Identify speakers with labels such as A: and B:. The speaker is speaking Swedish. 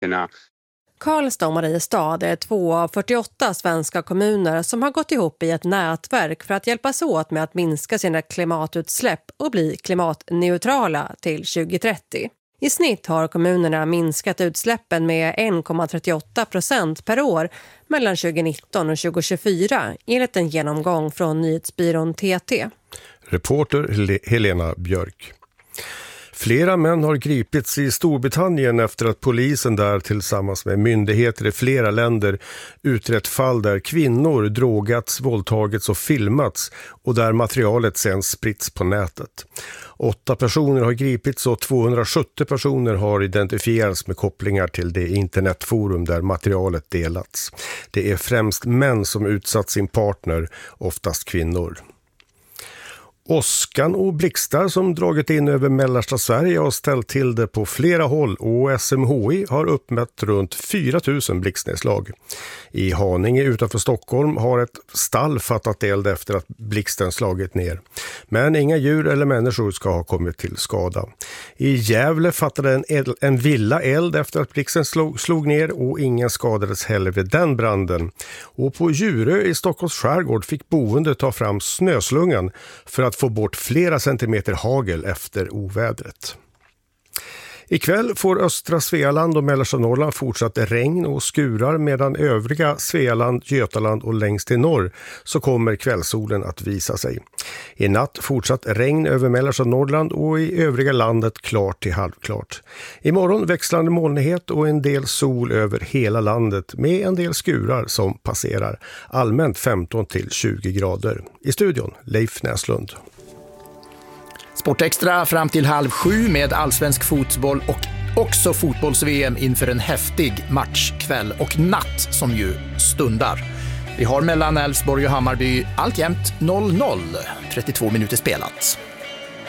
A: Karlstad och Mariestad är 2 av 48 svenska kommuner som har gått ihop i ett nätverk för att hjälpas åt med att minska sina klimatutsläpp och bli klimatneutrala till 2030. I snitt har kommunerna minskat utsläppen med 1,38% per år mellan 2019 och 2024 enligt en genomgång från nyhetsbyrån TT.
B: Reporter Helena Björk. Flera män har gripits i Storbritannien efter att polisen där tillsammans med myndigheter i flera länder utrett fall där kvinnor drogats, våldtagits och filmats och där materialet sen spritts på nätet. 8 personer har gripits och 270 personer har identifierats med kopplingar till det internetforum där materialet delats. Det är främst män som utsatt sin partner, oftast kvinnor. Åskan och blixtar som dragit in över mellersta Sverige har ställt till det på flera håll och SMHI har uppmätt runt 4 000 blixtnedslag. I Haninge utanför Stockholm har ett stall fattat eld efter att blixten slagit ner. Men inga djur eller människor ska ha kommit till skada. I Gävle fattade en villa eld efter att blixten slog ner och ingen skadades heller vid den branden. Och på Djurö i Stockholms skärgård fick boende ta fram snöslungan för att få bort flera centimeter hagel efter ovädret. Ikväll får östra Svealand och mellersta Norrland fortsatt regn och skurar medan övriga Svealand, Götaland och längst till norr så kommer kvällssolen att visa sig. I natt fortsatt regn över mellersta Norrland och i övriga landet klart till halvklart. Imorgon växlande molnighet och en del sol över hela landet med en del skurar som passerar. Allmänt 15 till 20 grader. I studion Leif Näslund.
C: Sportextra fram till 6:30 med allsvensk fotboll och också fotbolls-VM inför en häftig matchkväll och natt som ju stundar. Vi har mellan Elfsborg och Hammarby alltjämt 0-0, 32 minuter spelat.